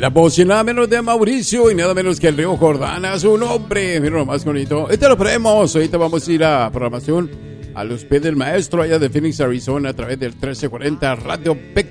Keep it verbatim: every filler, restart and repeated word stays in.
la voz y nada menos de Mauricio y nada menos que el Río Jordán a su nombre. Mira lo más bonito. Este lo traemos. Ahorita vamos a ir a programación a los pies del maestro allá de Phoenix, Arizona, a través del trece cuarenta Radio P